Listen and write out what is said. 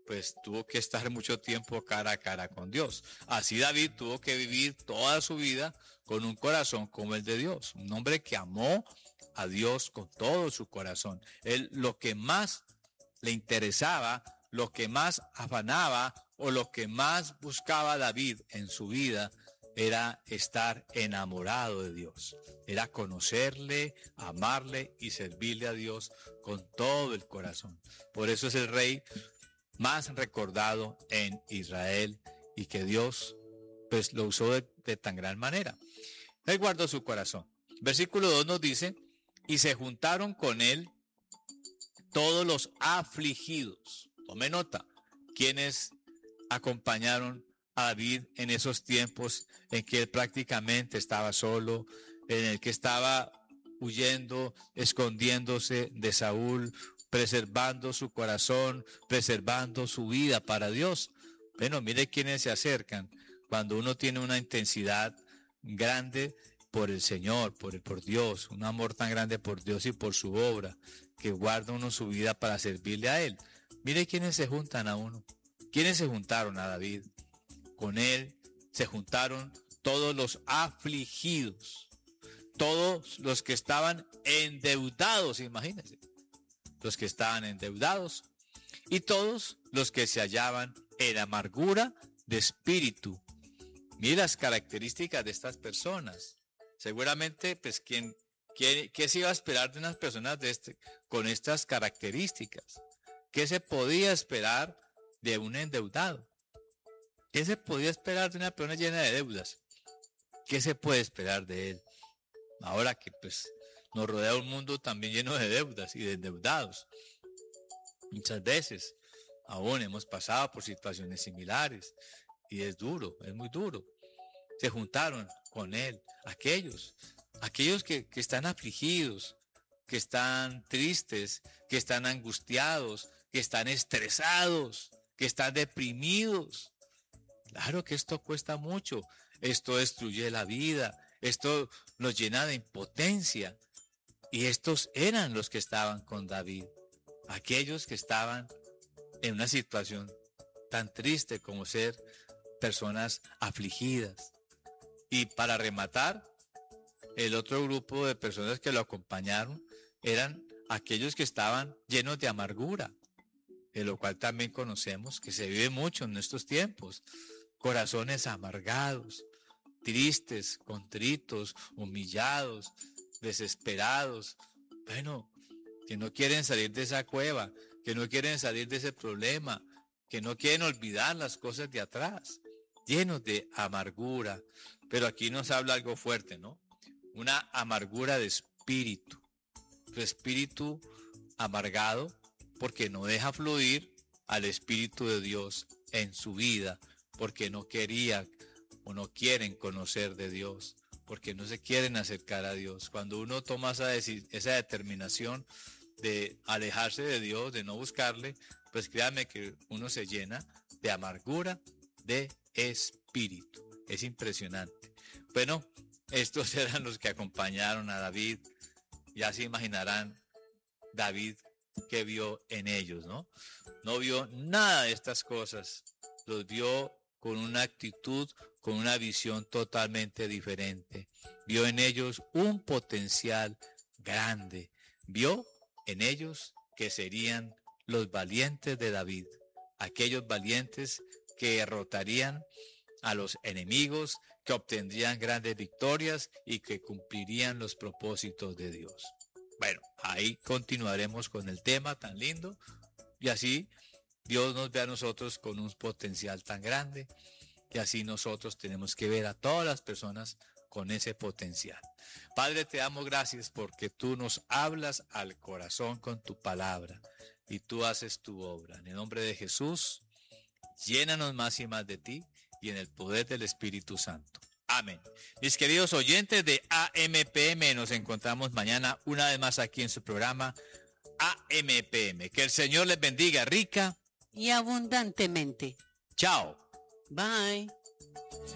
pues tuvo que estar mucho tiempo cara a cara con Dios. Así David tuvo que vivir toda su vida con un corazón como el de Dios, un hombre que amó a Dios con todo su corazón. Él, lo que más le interesaba, lo que más afanaba o lo que más buscaba David en su vida era estar enamorado de Dios, era conocerle, amarle y servirle a Dios con todo el corazón. Por eso es el rey más recordado en Israel y que Dios pues lo usó de tan gran manera. Él guardó su corazón. Versículo 2 nos dice, y se juntaron con él todos los afligidos. Tome nota, quienes acompañaron a David en esos tiempos en que él prácticamente estaba solo, en el que estaba huyendo, escondiéndose de Saúl, preservando su corazón, preservando su vida para Dios. Bueno, mire quienes se acercan cuando uno tiene una intensidad grande por el Señor, por Dios, un amor tan grande por Dios y por su obra, que guarda uno su vida para servirle a Él. Mire quiénes se juntan a uno. ¿Quiénes se juntaron a David? Con él se juntaron todos los afligidos, todos los que estaban endeudados, imagínense, los que estaban endeudados, y todos los que se hallaban en amargura de espíritu. Mira las características de estas personas. Seguramente, pues, ¿qué se iba a esperar de unas personas con estas características? ¿Qué se podía esperar de un endeudado? ¿Qué se podía esperar de una persona llena de deudas? ¿Qué se puede esperar de él? Ahora que pues nos rodea un mundo también lleno de deudas y de endeudados. Muchas veces aún hemos pasado por situaciones similares y es duro, es muy duro. Se juntaron con él aquellos que están afligidos, que están tristes, que están angustiados, que están estresados, que están deprimidos. Claro que esto cuesta mucho, esto destruye la vida, esto nos llena de impotencia. Y estos eran los que estaban con David, aquellos que estaban en una situación tan triste como ser personas afligidas. Y para rematar, el otro grupo de personas que lo acompañaron eran aquellos que estaban llenos de amargura, de lo cual también conocemos que se vive mucho en estos tiempos. Corazones amargados, tristes, contritos, humillados, desesperados. Bueno, que no quieren salir de esa cueva, que no quieren salir de ese problema, que no quieren olvidar las cosas de atrás, llenos de amargura. Pero aquí nos habla algo fuerte, ¿no? Una amargura de espíritu. Tu espíritu amargado porque no deja fluir al Espíritu de Dios en su vida, porque no querían o no quieren conocer de Dios, porque no se quieren acercar a Dios. Cuando uno toma esa determinación de alejarse de Dios, de no buscarle, pues créame que uno se llena de amargura de espíritu. Es impresionante. Bueno, estos eran los que acompañaron a David. Ya se imaginarán David que vio en ellos, ¿no? No vio nada de estas cosas. Los vio con una actitud, con una visión totalmente diferente. Vio en ellos un potencial grande. Vio en ellos que serían los valientes de David, aquellos valientes que derrotarían a los enemigos, que obtendrían grandes victorias y que cumplirían los propósitos de Dios. Bueno, ahí continuaremos con el tema tan lindo y así Dios nos ve a nosotros con un potencial tan grande y así nosotros tenemos que ver a todas las personas con ese potencial. Padre, te damos gracias porque tú nos hablas al corazón con tu palabra y tú haces tu obra. En el nombre de Jesús, llénanos más y más de ti y en el poder del Espíritu Santo. Amén. Mis queridos oyentes de AMPM, nos encontramos mañana una vez más aquí en su programa AMPM. Que el Señor les bendiga rica y abundantemente. Chao. Bye.